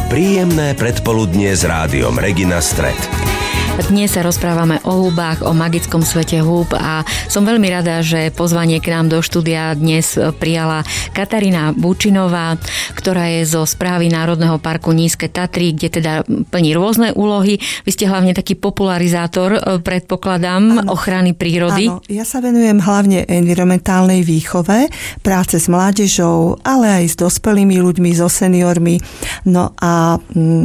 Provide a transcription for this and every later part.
Príjemné predpoludnie s rádiom Regina Stret. Dnes sa rozprávame o húbách, o magickom svete húb a som veľmi rada, že pozvanie k nám do štúdia dnes prijala Katarína Bučinová, ktorá je zo Správy Národného parku Nízke Tatry, kde teda plní rôzne úlohy. Vy ste hlavne taký popularizátor, predpokladám, ochrany prírody. Áno, ja sa venujem hlavne environmentálnej výchove, práce s mládežou, ale aj s dospelými ľuďmi, so seniormi. No a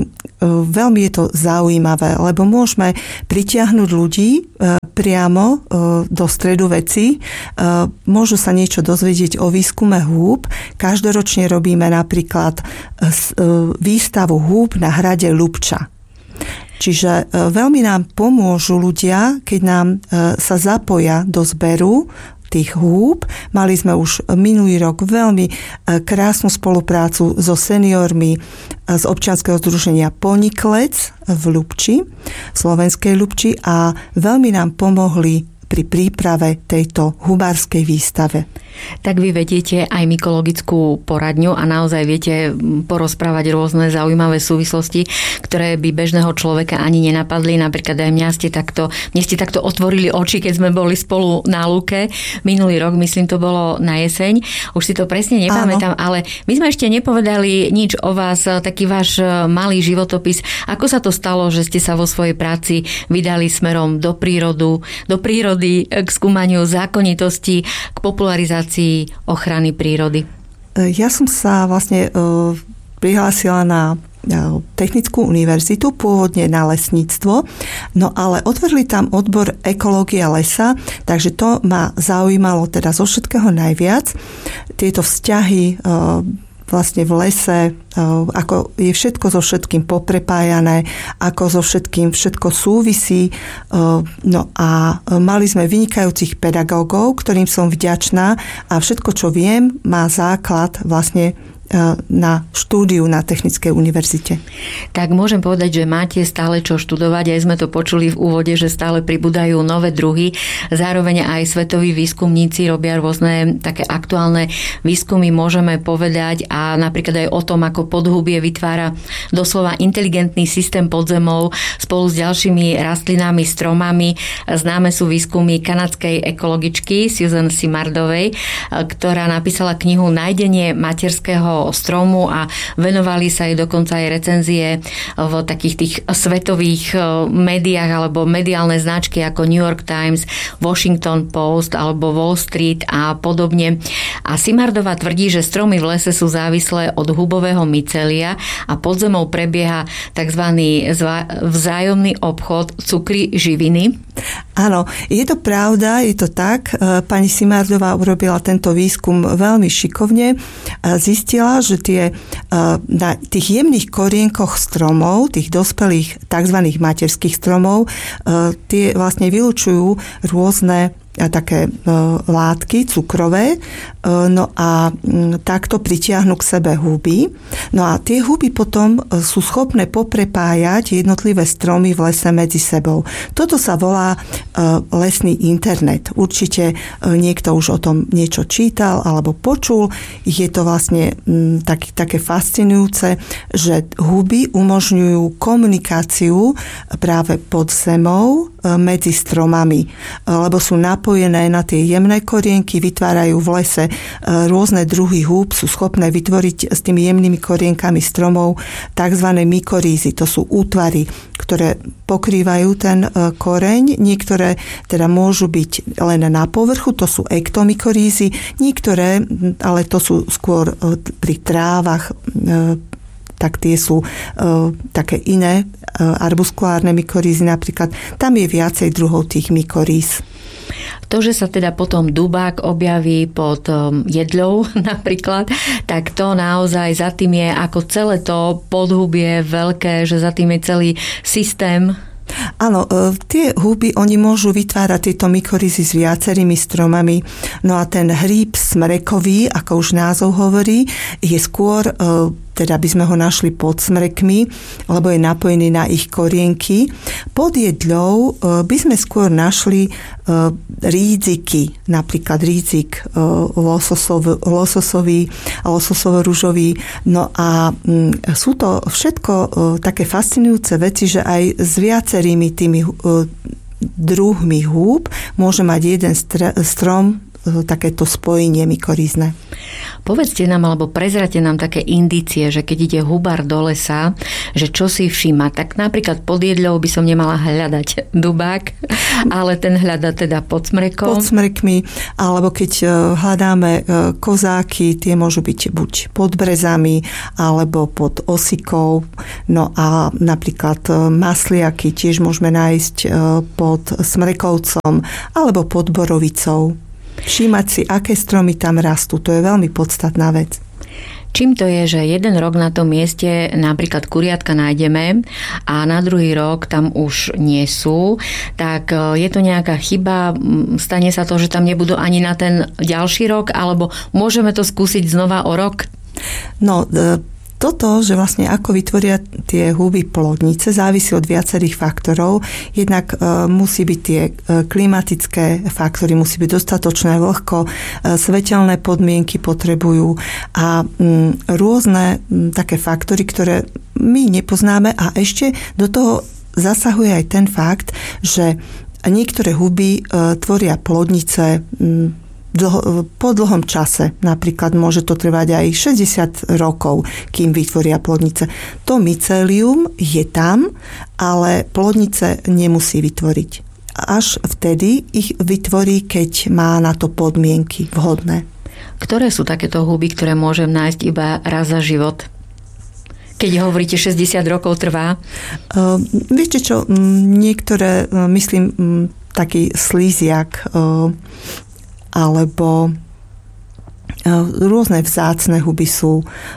veľmi je to zaujímavé, lebo môžeme pritiahnuť ľudí priamo do stredu veci. Môžu sa niečo dozvedieť o výskume húb. Každoročne robíme napríklad výstavu húb na hrade Ľupča. Čiže veľmi nám pomôžu ľudia, keď nám sa zapoja do zberu tých húb. Mali sme už minulý rok veľmi krásnu spoluprácu so seniormi z občianskeho združenia Poniklec v Ľupči, slovenskej Ľupči, a veľmi nám pomohli pri príprave tejto hubárskej výstave. Tak vy vediete aj mykologickú poradňu a naozaj viete porozprávať rôzne zaujímavé súvislosti, ktoré by bežného človeka ani nenapadli. Napríklad aj mne ste takto otvorili oči, keď sme boli spolu na lúke. Minulý rok, myslím, to bolo na jeseň. Už si to presne nepamätám, ale my sme ešte nepovedali nič o vás, taký váš malý životopis. Ako sa to stalo, že ste sa vo svojej práci vydali smerom do prírody, k skúmaniu zákonitosti, k popularizácii ochrany prírody? Ja som sa vlastne prihlásila na Technickú univerzitu, pôvodne na lesníctvo, no ale otvorili tam odbor ekológia lesa, takže to ma zaujímalo teda zo všetkého najviac. Tieto vzťahy vlastne v lese, ako je všetko so všetkým poprepájané, ako so všetkým všetko súvisí. No a mali sme vynikajúcich pedagógov, ktorým som vďačná, a všetko, čo viem, má základ vlastne na štúdiu na Technickej univerzite. Tak môžem povedať, že máte stále čo študovať. Aj sme to počuli v úvode, že stále pribúdajú nové druhy. Zároveň aj svetoví výskumníci robia rôzne také aktuálne výskumy, môžeme povedať, a napríklad aj o tom, ako podhubie vytvára doslova inteligentný systém pod zemou spolu s ďalšími rastlinami, stromami. Známe sú výskumy kanadskej ekologičky Susan Simardovej, ktorá napísala knihu Nájdenie materského stromu a venovali sa jej dokonca aj recenzie v takých tých svetových médiách alebo mediálne značky ako New York Times, Washington Post alebo Wall Street a podobne. A Simardová tvrdí, že stromy v lese sú závislé od hubového mycelia a pod zemou prebieha tzv. Vzájomný obchod cukry živiny. Áno, je to pravda, je to tak. Pani Simardová urobila tento výskum veľmi šikovne. Zistila, že na tých jemných korienkoch stromov, tých dospelých tzv. Materských stromov, tie vlastne vylučujú rôzne také látky cukrové, no a takto pritiahnu k sebe huby. No a tie huby potom sú schopné poprepájať jednotlivé stromy v lese medzi sebou. Toto sa volá lesný internet. Určite niekto už o tom niečo čítal alebo počul. Je to vlastne také fascinujúce, že huby umožňujú komunikáciu práve pod zemou medzi stromami, lebo sú napojené na tie jemné korienky, vytvárajú v lese rôzne druhy húb, sú schopné vytvoriť s tými jemnými korienkami stromov tzv. Mykorízy. To sú útvary, ktoré pokrývajú ten koreň. Niektoré teda môžu byť len na povrchu, to sú ektomykorízy, niektoré, ale to sú skôr pri trávach, tak tie sú také iné arbuskulárne mykorízy napríklad. Tam je viacej druhov tých mykoríz. To, že sa teda potom dubák objaví pod jedľou napríklad, tak to naozaj za tým je ako celé to podhubie veľké, že za tým je celý systém. Áno, tie huby, oni môžu vytvárať tieto mykorízy s viacerými stromami. No a ten hríb smrekový, ako už názov hovorí, je skôr teda by sme ho našli pod smrekmi, lebo je napojený na ich korienky. Pod jedľou by sme skôr našli rídziky, napríklad rídzik lososový, lososovo-ružový. No a sú to všetko také fascinujúce veci, že aj s viacerými tými druhmi húb môže mať jeden strom takéto spojenie mykorízne. Povedzte nám, alebo prezrate nám také indície, že keď ide hubár do lesa, že čo si všíma. Tak napríklad pod jedľou by som nemala hľadať dubák, ale ten hľada teda pod smrekom. Pod smrekmi, alebo keď hľadáme kozáky, tie môžu byť buď pod brezami, alebo pod osikou. No a napríklad masliaky tiež môžeme nájsť pod smrekovcom, alebo pod borovicou. Všímať si, aké stromy tam rastú. To je veľmi podstatná vec. Čím to je, že jeden rok na tom mieste napríklad kuriatka nájdeme a na druhý rok tam už nie sú, tak je to nejaká chyba? Stane sa to, že tam nebudú ani na ten ďalší rok? Alebo môžeme to skúsiť znova o rok? No, toto, že vlastne ako vytvoria tie huby plodnice, závisí od viacerých faktorov. Jednak musí byť tie klimatické faktory, musí byť dostatočné vlhko, svetelné podmienky potrebujú a rôzne také faktory, ktoré my nepoznáme a ešte do toho zasahuje aj ten fakt, že niektoré huby tvoria plodnice po dlhom čase. Napríklad môže to trvať aj 60 rokov, kým vytvoria plodnice. To mycelium je tam, ale plodnice nemusí vytvoriť. Až vtedy ich vytvorí, keď má na to podmienky vhodné. Ktoré sú takéto huby, ktoré môžem nájsť iba raz za život? Keď hovoríte 60 rokov trvá? Viete čo, niektoré, myslím, taký slíziak, alebo rôzne vzácne huby sú.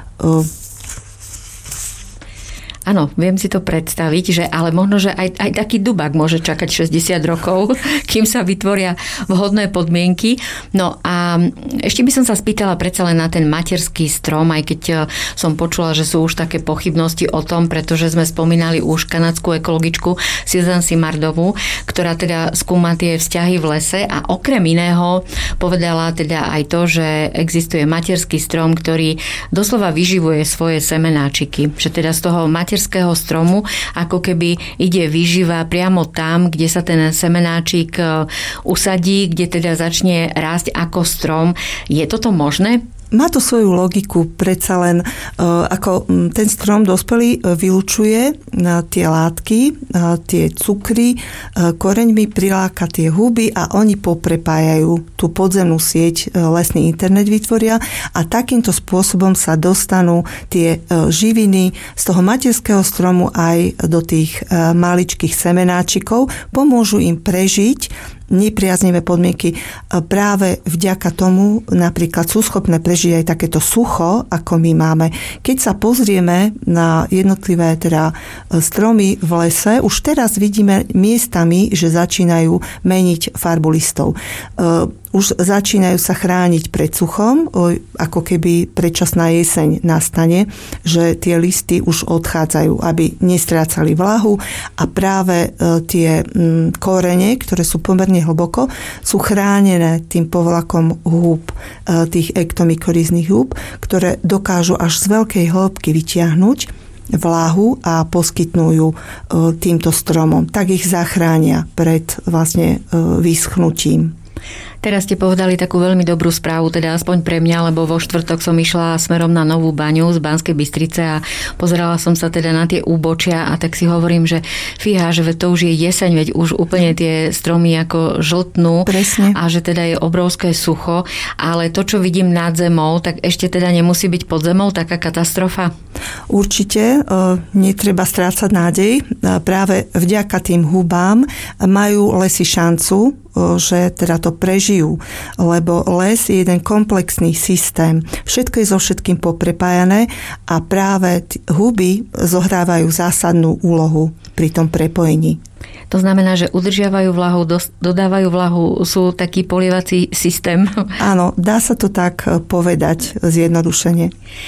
Áno, viem si to predstaviť, že ale možno, že aj taký dubák môže čakať 60 rokov, kým sa vytvoria vhodné podmienky. No a ešte by som sa spýtala predsa len na ten materský strom, aj keď som počula, že sú už také pochybnosti o tom, pretože sme spomínali už kanadskú ekologičku Susan Simardovú, ktorá teda skúma tie vzťahy v lese a okrem iného povedala teda aj to, že existuje materský strom, ktorý doslova vyživuje svoje semenáčiky, že teda z toho materského stromu, ako keby ide výživa priamo tam, kde sa ten semenáčik usadí, kde teda začne rásť ako strom. Je toto možné? Má to svoju logiku, predsa len ako ten strom dospelý vylučuje tie látky, tie cukry, koreňmi priláka tie huby a oni poprepájajú tú podzemnú sieť, lesný internet vytvoria a takýmto spôsobom sa dostanú tie živiny z toho materského stromu aj do tých maličkých semenáčikov, pomôžu im prežiť nepriaznivé podmienky. Práve vďaka tomu napríklad sú schopné prežiť aj takéto sucho, ako my máme. Keď sa pozrieme na jednotlivé teda stromy v lese, už teraz vidíme miestami, že začínajú meniť farbu listov. Už začínajú sa chrániť pred suchom, ako keby predčasná jeseň nastane, že tie listy už odchádzajú, aby nestrácali vlahu a práve tie korene, ktoré sú pomerne hlboko, sú chránené tým povlakom húb, tých ektomykoríznych húb, ktoré dokážu až z veľkej hĺbky vytiahnuť vlahu a poskytnú ju týmto stromom. Tak ich zachránia pred vlastne vyschnutím. Teraz ste povedali takú veľmi dobrú správu, teda aspoň pre mňa, lebo vo štvrtok som išla smerom na Novú Baňu z Banskej Bystrice a pozerala som sa teda na tie úbočia a tak si hovorím, že fíha, že to už je jeseň, veď už úplne tie stromy ako žltnú. Presne. A že teda je obrovské sucho, ale to, čo vidím nad zemou, tak ešte teda nemusí byť pod zemou taká katastrofa? Určite, netreba strácať nádej. Práve vďaka tým hubám majú lesy šancu, že teda to prežijú, lebo les je jeden komplexný systém. Všetko je so všetkým poprepájané a práve huby zohrávajú zásadnú úlohu pri tom prepojení. To znamená, že udržiavajú vlahu, dodávajú vlahu, sú taký polievací systém. Áno, dá sa to tak povedať zjednodušene.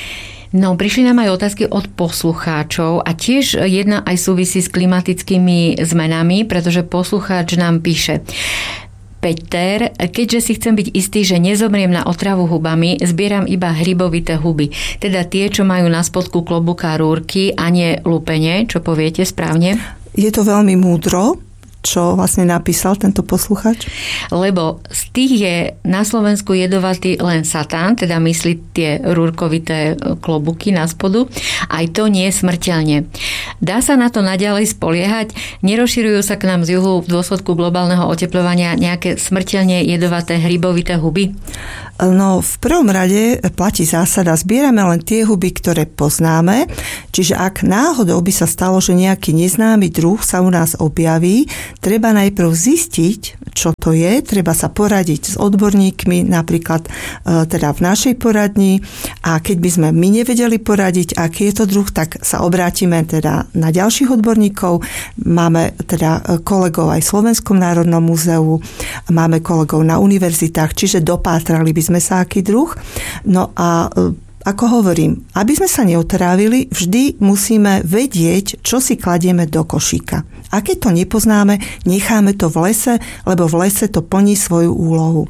No, prišli nám aj otázky od poslucháčov a tiež jedna aj súvisí s klimatickými zmenami, pretože poslucháč nám píše: Peter, keďže si chcem byť istý, že nezomriem na otravu hubami, zbieram iba hrybovité huby. Teda tie, čo majú na spodku klobuka rúrky a nie lúpenie. Čo poviete správne? Je to veľmi múdro, čo vlastne napísal tento posluchač? Lebo z tých je na Slovensku jedovatý len satán, teda myslí tie rúrkovité klobuky na spodu. Aj to nie je smrteľne. Dá sa na to naďalej spoliehať? Nerozširujú sa k nám z juhu v dôsledku globálneho otepľovania nejaké smrteľne jedovaté hrybovité huby? No, v prvom rade platí zásada, zbierame len tie huby, ktoré poznáme, čiže ak náhodou by sa stalo, že nejaký neznámy druh sa u nás objaví, treba najprv zistiť, čo to je, treba sa poradiť s odborníkmi, napríklad teda v našej poradni, a keď by sme my nevedeli poradiť, aký je to druh, tak sa obrátime teda na ďalších odborníkov. Máme teda kolegov aj v Slovenskom národnom múzeu, máme kolegov na univerzitách, čiže dopátrali by sme sa, aký druh. No a ako hovorím, aby sme sa neotrávili, vždy musíme vedieť, čo si kladieme do košíka. A keď to nepoznáme, necháme to v lese, lebo v lese to plní svoju úlohu.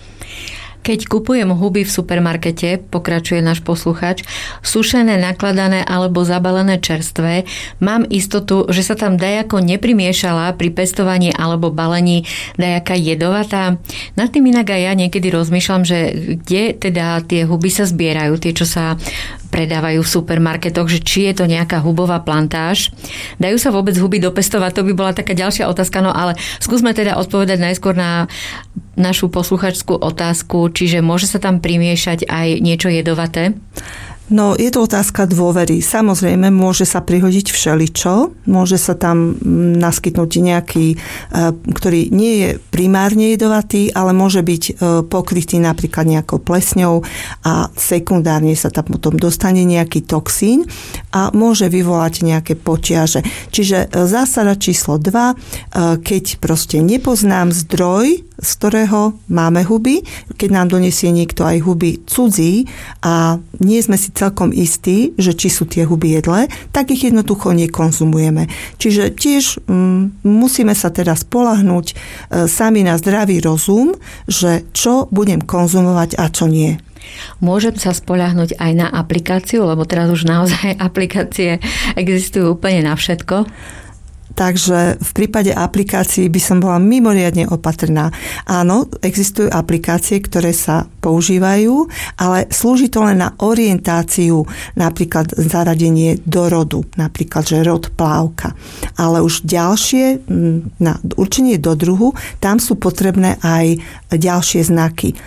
Keď kupujem huby v supermarkete, pokračuje náš posluchač, sušené, nakladané alebo zabalené čerstvé, mám istotu, že sa tam dajako neprimiešala pri pestovaní alebo balení dajaká jedovatá. Nad tým inak aj ja niekedy rozmýšľam, že kde teda tie huby sa zbierajú, tie, čo sa predávajú v supermarketoch, že či je to nejaká hubová plantáž. Dajú sa vôbec huby dopestovať? To by bola taká ďalšia otázka, no ale skúsme teda odpovedať najskôr na našu posluchačskú otázku, čiže môže sa tam primiešať aj niečo jedovaté? No, je to otázka dôvery. Samozrejme, môže sa prihodiť všeličo, môže sa tam naskytnúť nejaký, ktorý nie je primárne jedovatý, ale môže byť pokrytý napríklad nejakou plesňou a sekundárne sa tam potom dostane nejaký toxín a môže vyvolať nejaké potiaže. Čiže zásada číslo 2, keď proste nepoznám zdroj, z ktorého máme huby, keď nám donesie niekto aj huby cudzí a nie sme si celkom istí, že či sú tie huby jedlé, tak ich jednoducho nekonzumujeme. Čiže tiež musíme sa teda spoľahnúť sami na zdravý rozum, že čo budem konzumovať a čo nie. Môžem sa spoľahnúť aj na aplikáciu, lebo teraz už naozaj aplikácie existujú úplne na všetko. Takže v prípade aplikácií by som bola mimoriadne opatrná. Áno, existujú aplikácie, ktoré sa používajú, ale slúži to len na orientáciu, napríklad zaradenie do rodu, napríklad, že rod plávka. Ale už ďalšie, na určenie do druhu, tam sú potrebné aj ďalšie znaky.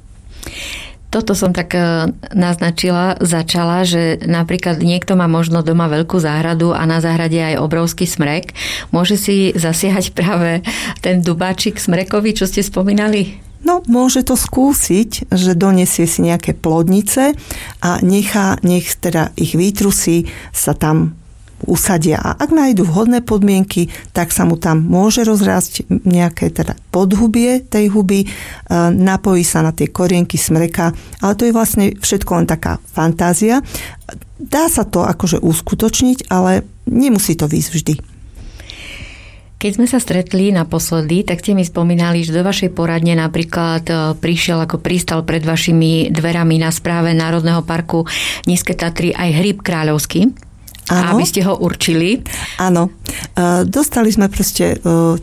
Toto som tak začala, že napríklad niekto má možno doma veľkú záhradu a na záhrade aj obrovský smrek. Môže si zasiahať práve ten dubáčik smrekový, čo ste spomínali? No, môže to skúsiť, že donesie si nejaké plodnice a nech teda ich výtrusy sa tam usadia. A ak nájdu vhodné podmienky, tak sa mu tam môže rozrásť nejaké teda podhubie tej huby, napojí sa na tie korienky smreka, ale to je vlastne všetko len taká fantázia. Dá sa to akože uskutočniť, ale nemusí to výjsť vždy. Keď sme sa stretli naposledy, tak ste mi spomínali, že do vašej poradne napríklad pristal pred vašimi dverami na správe Národného parku Nízke Tatry aj hríb kráľovský. Áno. Aby ste ho určili. Áno. Dostali sme proste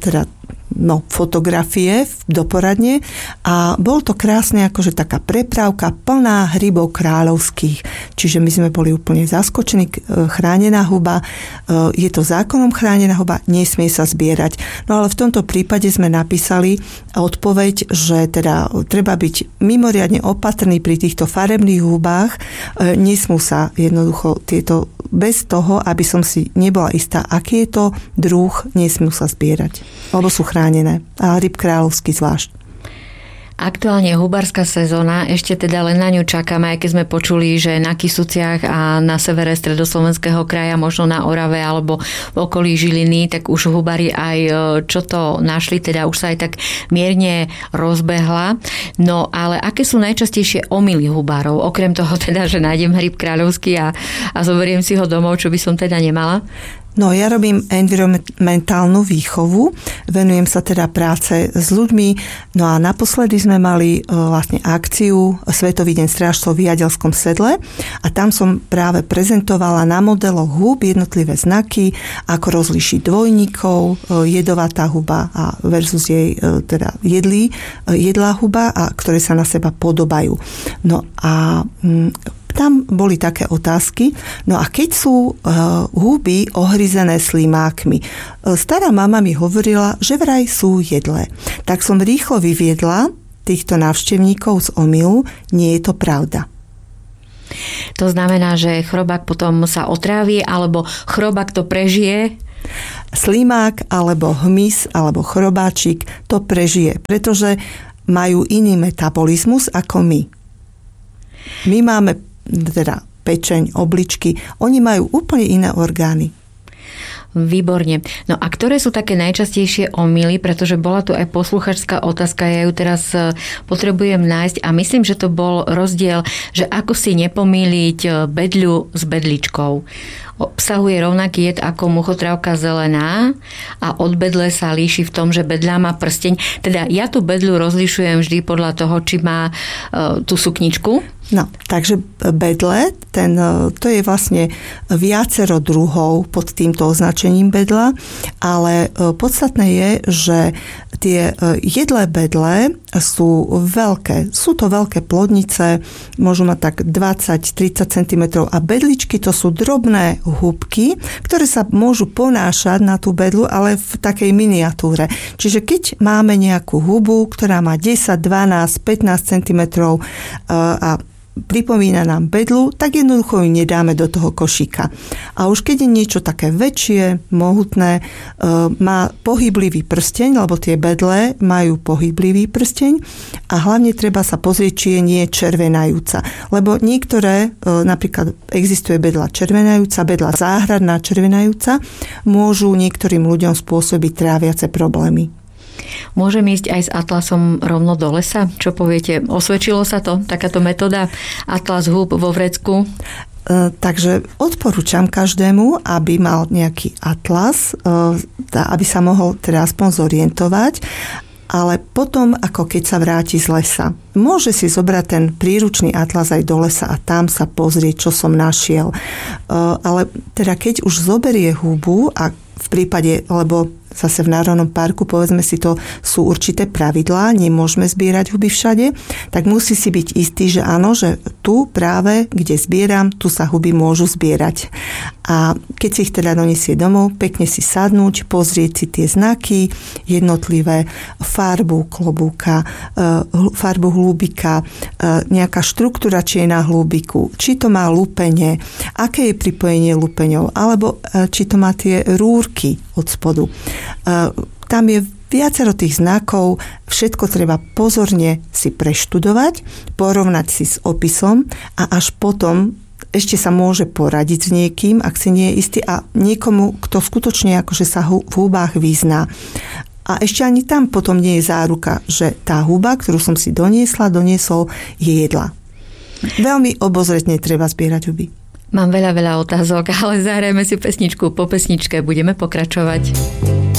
fotografie do poradne a bol to krásne akože taká prepravka plná hrybov kráľovských. Čiže my sme boli úplne zaskočení. Chránená huba, je to zákonom chránená huba, nesmie sa zbierať. No ale v tomto prípade sme napísali odpoveď, že teda treba byť mimoriadne opatrný pri týchto farebných hubách. Nesmú sa jednoducho tieto bez toho, aby som si nebola istá, aký je to druh, nesmú sa zbierať. Lebo sú chránené. A hryb kráľovský zvlášť. Aktuálne je hubárska sezóna, ešte teda len na ňu čakáme, aj keď sme počuli, že na Kysuciach a na severe stredoslovenského kraja, možno na Orave alebo v okolí Žiliny, tak už hubári aj čo to našli, teda už sa aj tak mierne rozbehla. No ale aké sú najčastejšie omyly hubárov? Okrem toho teda, že nájdem hríb kráľovský a zoberiem si ho domov, čo by som teda nemala? No, ja robím environmentálnu výchovu, venujem sa teda práce s ľuďmi, no a naposledy sme mali vlastne akciu Svetový deň strážcov v Jadielskom Sedle a tam som práve prezentovala na modeloch húb jednotlivé znaky, ako rozlíšiť dvojníkov, jedovatá huba a versus jej teda jedlá huba, a ktoré sa na seba podobajú. No a tam boli také otázky. No a keď sú húby ohryzené slimákmi, stará mama mi hovorila, že vraj sú jedlé. Tak som rýchlo vyviedla týchto návštevníkov z omylu, nie je to pravda. To znamená, že chrobák potom sa otrávi, alebo chrobák to prežije? Slimák, alebo hmyz, alebo chrobáčik to prežije, pretože majú iný metabolizmus ako my. My máme teda pečeň, obličky, oni majú úplne iné orgány. Výborne. No a ktoré sú také najčastejšie omyly, pretože bola tu aj posluchačská otázka, ja ju teraz potrebujem nájsť a myslím, že to bol rozdiel, že ako si nepomýliť bedľu s bedličkou. Obsahuje rovnaký jed ako muchotrávka zelená a od bedle sa líši v tom, že bedľa má prsteň. Teda ja tú bedľu rozlišujem vždy podľa toho, či má tú sukničku. No, takže bedle, to je vlastne viacero druhov pod týmto označením bedla, ale podstatné je, že tie jedlé bedle sú veľké. Sú to veľké plodnice, môžu mať tak 20-30 cm a bedličky to sú drobné húbky, ktoré sa môžu ponášať na tú bedlu, ale v takej miniatúre. Čiže keď máme nejakú hubu, ktorá má 10, 12, 15 cm a pripomína nám bedlu, tak jednoducho ju nedáme do toho košíka. A už keď je niečo také väčšie, mohutné, má pohyblivý prsteň, lebo tie bedle majú pohyblivý prsteň a hlavne treba sa pozrieť, či je nie červenajúca. Lebo niektoré, napríklad existuje bedla červenajúca, bedla záhradná červenajúca, môžu niektorým ľuďom spôsobiť tráviace problémy. Môžem ísť aj s atlasom rovno do lesa? Čo poviete? Osvedčilo sa to? Takáto metóda? Atlas húb vo vrecku? Takže odporúčam každému, aby mal nejaký atlas, aby sa mohol teda aspoň zorientovať, ale potom, ako keď sa vráti z lesa, môže si zobrať ten príručný atlas aj do lesa a tam sa pozrieť, čo som našiel. Ale teda keď už zoberie hubu a v prípade, lebo zase v Národnom parku, povedzme si, to sú určité pravidlá, nemôžeme zbierať huby všade, tak musí si byť istý, že áno, že tu práve, kde zbieram, tu sa huby môžu zbierať. A keď si ich teda donesie domov, pekne si sadnúť, pozrieť si tie znaky, jednotlivé, farbu klobúka, farbu hlúbika, nejaká štruktúra, či je na hlúbiku, či to má lúpenie, aké je pripojenie lúpeňov, alebo či to má tie rúrky od spodu. Tam je viacero tých znakov, všetko treba pozorne si preštudovať, porovnať si s opisom a až potom ešte sa môže poradiť s niekým, ak si nie je istý, a niekomu, kto skutočne akože sa v húbách vyzná. A ešte ani tam potom nie je záruka, že tá huba, ktorú som si doniesol, je jedla. Veľmi obozretne treba zbierať huby. Mám veľa otázok, ale zahrajme si pesničku. Po pesničke budeme pokračovať.